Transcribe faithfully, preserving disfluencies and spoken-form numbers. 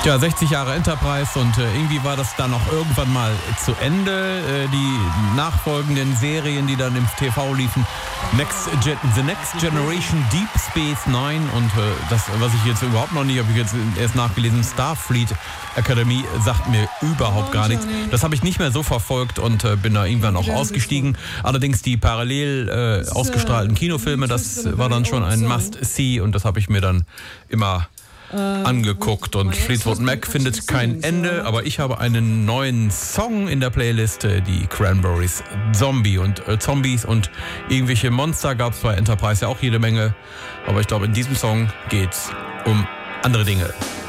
Ja, sechzig Jahre Enterprise und äh, irgendwie war das dann auch irgendwann mal zu Ende. Äh, die nachfolgenden Serien, die dann im T V liefen, Next Gen- The Next Generation, Deep Space Nine und äh, das, was ich jetzt überhaupt noch nicht, habe ich jetzt erst nachgelesen, Starfleet Academy, sagt mir überhaupt gar nichts. Das habe ich nicht mehr so verfolgt und äh, bin da irgendwann auch ausgestiegen. Allerdings die parallel äh, ausgestrahlten Kinofilme, das war dann schon ein Must-See und das habe ich mir dann immer angeguckt und Fleetwood Mac findet kein Ende, aber ich habe einen neuen Song in der Playlist, die Cranberries Zombie und äh, Zombies und irgendwelche Monster gab es bei Enterprise ja auch jede Menge, aber ich glaube in diesem Song geht's um andere Dinge.